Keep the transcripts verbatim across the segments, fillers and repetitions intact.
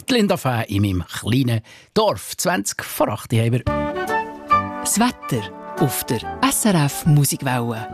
Die Linda Fäh in meinem kleinen Dorf. zwanzig vor acht haben wir. Das Wetter auf der S R F Musikwelle.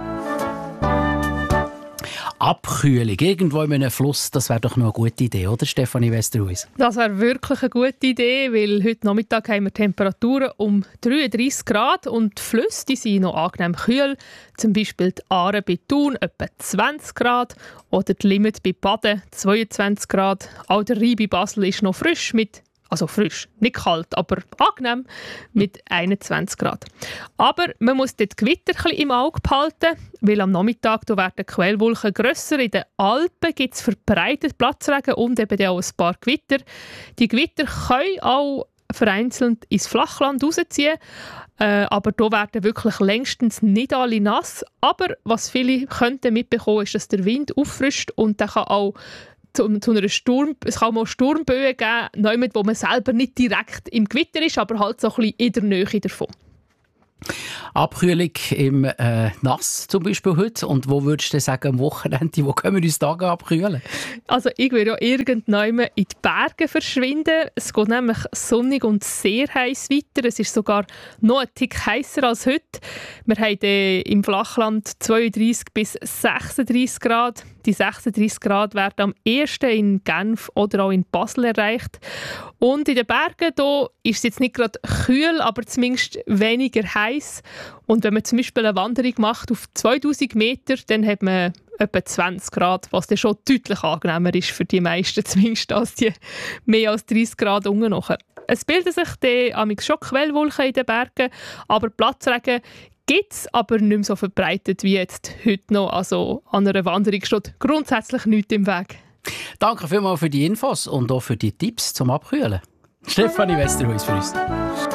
Abkühlung irgendwo in einem Fluss, das wäre doch noch eine gute Idee, oder Stefanie Westerhuis? Das wäre wirklich eine gute Idee, weil heute Nachmittag haben wir Temperaturen um dreiunddreissig Grad und die Flüsse die sind noch angenehm kühl. Zum Beispiel die Aare bei Thun etwa zwanzig Grad oder die Limmat bei Baden zweiundzwanzig Grad. Auch der Rhein bei Basel ist noch frisch mit Also frisch, nicht kalt, aber angenehm mit einundzwanzig Grad. Aber man muss dort die Gewitter ein bisschen im Auge behalten, weil am Nachmittag da werden die Quellwolken grösser. In den Alpen gibt es verbreitet Platzregen und eben auch ein paar Gewitter. Die Gewitter können auch vereinzelt ins Flachland rausziehen, äh, aber da werden wirklich längstens nicht alle nass. Aber was viele könnten mitbekommen, ist, dass der Wind auffrischt und der kann auch Zu, zu einer Sturm, es kann mal Sturmböen geben, niemand, wo man selber nicht direkt im Gewitter ist, aber halt so ein bisschen in der Nähe davon. Abkühlung im äh, Nass zum Beispiel heute. Und wo würdest du sagen, am Wochenende, wo können wir uns da abkühlen? Also ich würde ja irgendwann in die Berge verschwinden. Es geht nämlich sonnig und sehr heiß weiter. Es ist sogar noch ein Tick heißer als heute. Wir haben im Flachland zweiunddreissig bis sechsunddreissig Grad. Die sechsunddreissig Grad werden am ehesten in Genf oder auch in Basel erreicht. Und in den Bergen da ist es jetzt nicht gerade kühl, aber zumindest weniger heiß. Und wenn man zum Beispiel eine Wanderung macht auf zweitausend Meter, dann hat man etwa zwanzig Grad, was dann schon deutlich angenehmer ist für die meisten, zumindest als die mehr als dreißig Grad unten nachher. Es bilden sich dann schon Quellwolken in den Bergen, aber Platzregen gibt es, aber nicht mehr so verbreitet wie jetzt heute noch. Also an einer Wanderung steht grundsätzlich nichts im Weg. Danke vielmals für die Infos und auch für die Tipps zum Abkühlen. Stefanie Westerhuis für uns.